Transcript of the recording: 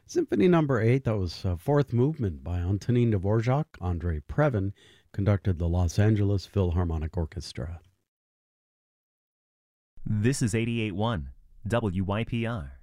Symphony Number 8, that was fourth movement by Antonin Dvorak. Andrei Previn conducted the Los Angeles Philharmonic Orchestra. This is 88.1 WYPR.